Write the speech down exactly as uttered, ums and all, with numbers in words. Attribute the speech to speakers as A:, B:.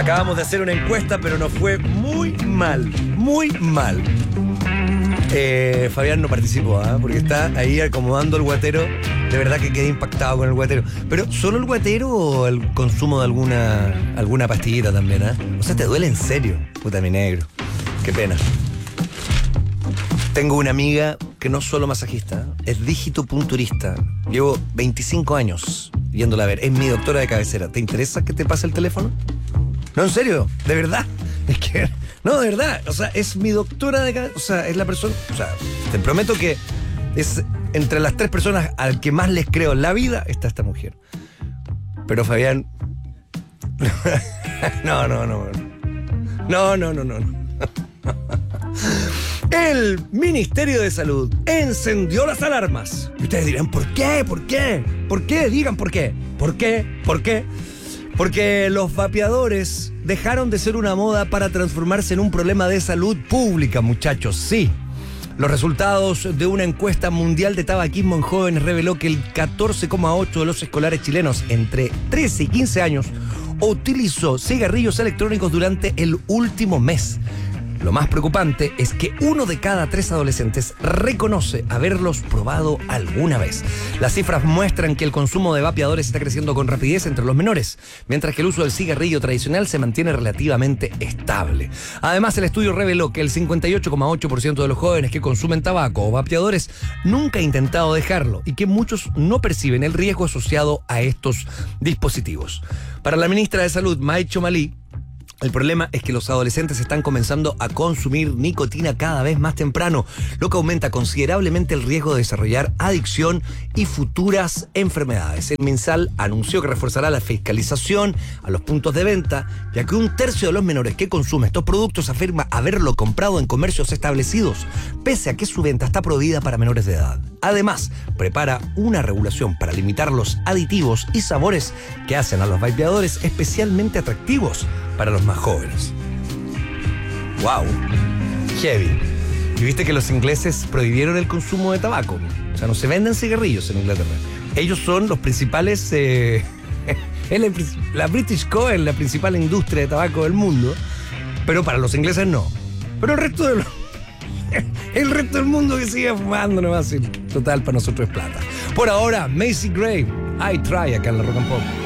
A: Acabamos de hacer una encuesta, pero nos fue muy mal, muy mal. Eh, Fabián no participó, ¿eh? Porque está ahí acomodando el guatero. De verdad que quedé impactado con el guatero. Pero, ¿solo el guatero o el consumo de alguna alguna pastillita también, eh? O sea, ¿te duele en serio? Puta, mi negro. Qué pena. Tengo una amiga que no es solo masajista, es digitopunturista. Llevo veinticinco años yéndola a ver. Es mi doctora de cabecera. ¿Te interesa que te pase el teléfono? No, en serio, de verdad. Es que, no, de verdad. O sea, es mi doctora de cabecera. O sea, es la persona. O sea, te prometo que es entre las tres personas al que más les creo en la vida está esta mujer. Pero Fabián. No, no, no. No, no, no, no. El Ministerio de Salud encendió las alarmas. Y ustedes dirán, ¿por qué? ¿Por qué? ¿Por qué? Digan por qué. ¿Por qué? ¿Por qué? Porque los vapeadores dejaron de ser una moda para transformarse en un problema de salud pública, muchachos. Sí. Los resultados de una encuesta mundial de tabaquismo en jóvenes reveló que el catorce coma ocho por ciento de los escolares chilenos entre trece y quince años utilizó cigarrillos electrónicos durante el último mes. Lo más preocupante es que uno de cada tres adolescentes reconoce haberlos probado alguna vez. Las cifras muestran que el consumo de vapeadores está creciendo con rapidez entre los menores, mientras que el uso del cigarrillo tradicional se mantiene relativamente estable. Además, el estudio reveló que el cincuenta y ocho coma ocho por ciento de los jóvenes que consumen tabaco o vapeadores nunca ha intentado dejarlo y que muchos no perciben el riesgo asociado a estos dispositivos. Para la ministra de Salud, Mai Chomalí, el problema es que los adolescentes están comenzando a consumir nicotina cada vez más temprano, lo que aumenta considerablemente el riesgo de desarrollar adicción y futuras enfermedades. El MinSal anunció que reforzará la fiscalización a los puntos de venta, ya que un tercio de los menores que consumen estos productos afirma haberlo comprado en comercios establecidos, pese a que su venta está prohibida para menores de edad. Además, prepara una regulación para limitar los aditivos y sabores que hacen a los vapeadores especialmente atractivos para los más jóvenes. ¡Wow! Heavy. Y viste que los ingleses prohibieron el consumo de tabaco. O sea, no se venden cigarrillos en Inglaterra. Ellos son los principales... Eh, la British Co. es la principal industria de tabaco del mundo, pero para los ingleses no. Pero el resto de los... El resto del mundo que sigue fumando nomás. Total, para nosotros es plata. Por ahora, Macy Gray, I Try, acá en la Rock and Pop.